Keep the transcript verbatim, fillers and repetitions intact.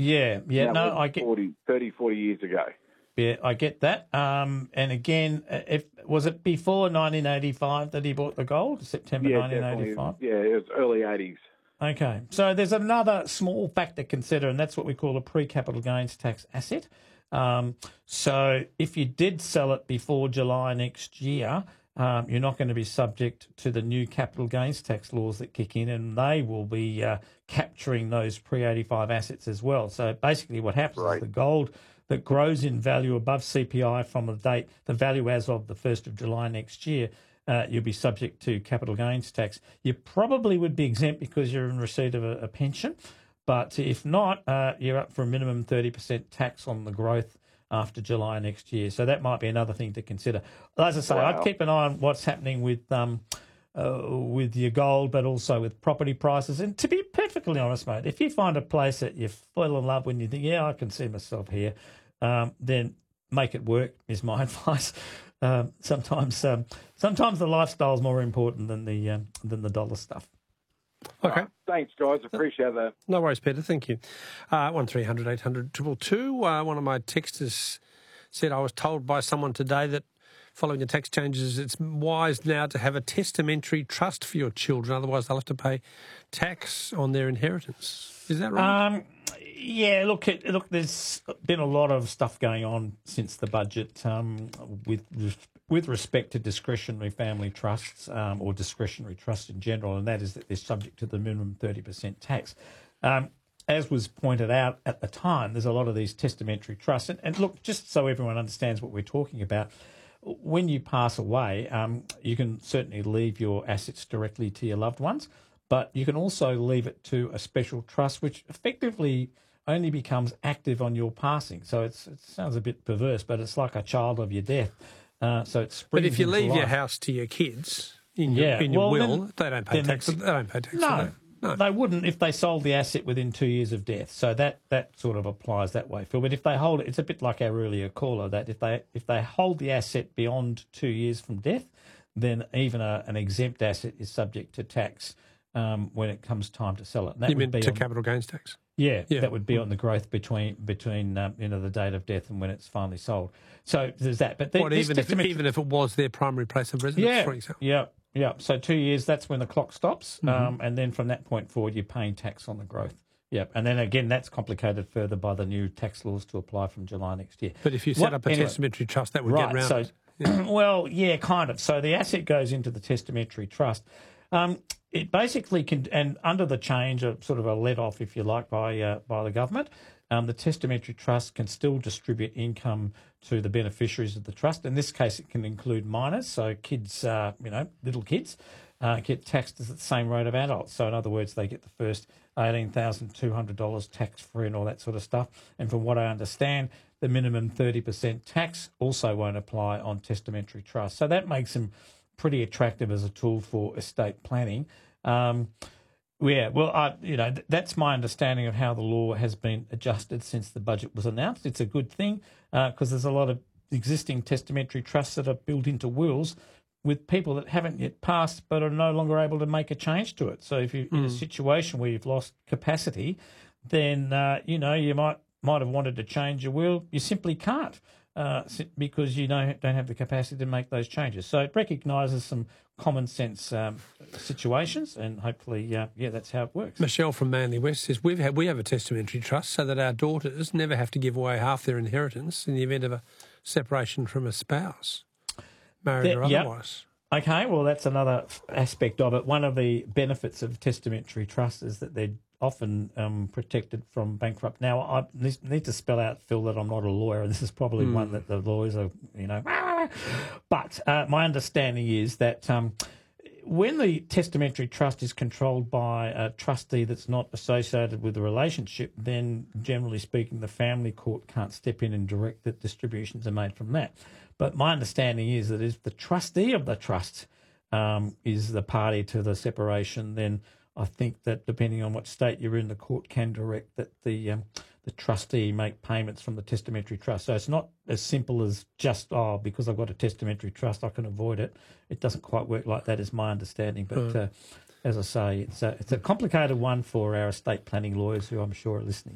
Yeah, yeah, That no, was I get forty, thirty, forty years ago. Yeah, I get that. Um, and again, if was it before nineteen eighty-five that he bought the gold? September Yeah, nineteen definitely. eighty-five. Yeah, it was early eighties. Okay, so there's another small factor to consider, and that's what we call a pre-capital gains tax asset. Um, so if you did sell it before July next year, um, you're not going to be subject to the new capital gains tax laws that kick in, and they will be uh, capturing those pre eighty-five assets as well. So basically what happens Right. is the gold that grows in value above C P I from the date, the value as of the first of July next year, uh, you'll be subject to capital gains tax. You probably would be exempt because you're in receipt of a, a pension, but if not, uh, you're up for a minimum thirty percent tax on the growth after July next year. So that might be another thing to consider. As I say, Wow. I'd keep an eye on what's happening with um, uh, with your gold, but also with property prices. And to be perfectly honest, mate, if you find a place that you fall in love with and you think, yeah, I can see myself here, um, then make it work is my advice. Um, sometimes, um, sometimes the lifestyle is more important than the um, than the dollar stuff. Okay. Uh, thanks, guys. Appreciate that. No worries, Peter. Thank you. Uh, one three hundred eight hundred two two two. Uh, one of my texters said, I was told by someone today that following the tax changes, it's wise now to have a testamentary trust for your children. Otherwise, they'll have to pay tax on their inheritance. Is that right? Um, yeah, look, it, look. There's been a lot of stuff going on since the budget um, with with respect to discretionary family trusts um, or discretionary trusts in general, and that is that they're subject to the minimum thirty percent tax. Um, as was pointed out at the time, there's a lot of these testamentary trusts, and, and look, just so everyone understands what we're talking about. When you pass away, um, you can certainly leave your assets directly to your loved ones, but you can also leave it to a special trust, which effectively only becomes active on your passing. So it's, it sounds a bit perverse, but it's like a child of your death. Uh, so it's but if you into leave life. your house to your kids in your, Yeah, in your well, will, then- they don't pay then tax. They it's- don't pay tax. No, do they? No. they wouldn't if they sold the asset within two years of death. So that, that sort of applies that way, Phil. But if they hold it, it's a bit like our earlier caller, that if they if they hold the asset beyond two years from death, then even a, an exempt asset is subject to tax um, when it comes time to sell it. And that You would mean be to on- capital gains tax? Yeah, Yeah. that would be on the growth between between um, you know the date of death and when it's finally sold. So there's that. But the, What, this even if, testamentary- even if it was their primary place of residence, yeah, for example? yeah, yeah. So two years, that's when the clock stops, Mm-hmm. um, and then from that point forward, you're paying tax on the growth. Yeah, and then again, that's complicated further by the new tax laws to apply from July next year. But if you set What- up a anyway, testamentary trust, that would right, get around so, it. Yeah. well, yeah, kind of. So the asset goes into the testamentary trust. Um, it basically can, and under the change, of sort of a let off, if you like, by uh, by the government, um, the testamentary trust can still distribute income to the beneficiaries of the trust. In this case, it can include minors, so kids, uh, you know, little kids, uh, get taxed at the same rate of adults. So in other words, they get the first eighteen thousand two hundred dollars tax-free and all that sort of stuff. And from what I understand, the minimum thirty percent tax also won't apply on testamentary trusts. So that makes them pretty attractive as a tool for estate planning. Um, yeah, well, I, you know, th- that's my understanding of how the law has been adjusted since the budget was announced. It's a good thing because uh, there's a lot of existing testamentary trusts that are built into wills with people that haven't yet passed but are no longer able to make a change to it. So if you're in a situation where you've lost capacity, then, uh, you know, you might might have wanted to change your will. You simply can't. Uh, because you don't, don't have the capacity to make those changes. So it recognises some common sense um, situations, and hopefully, uh, yeah, that's how it works. Michelle from Manly West says, We've had, we have a testamentary trust so that our daughters never have to give away half their inheritance in the event of a separation from a spouse, married That- or yep. otherwise. Okay, well, that's another f- aspect of it. One of the benefits of testamentary trusts is that they're often um, protected from bankrupt. Now, I need need to spell out, Phil, that I'm not a lawyer, and this is probably Mm. one that the lawyers are, you know, but uh, my understanding is that um, when the testamentary trust is controlled by a trustee that's not associated with the relationship, then generally speaking, the family court can't step in and direct that distributions are made from that. But my understanding is that if the trustee of the trust um, is the party to the separation, then I think that depending on what state you're in, the court can direct that the um, the trustee make payments from the testamentary trust. So it's not as simple as just, oh, because I've got a testamentary trust, I can avoid it. It doesn't quite work like that, is my understanding. But Mm. uh, as I say, it's a, it's a complicated one for our estate planning lawyers who I'm sure are listening.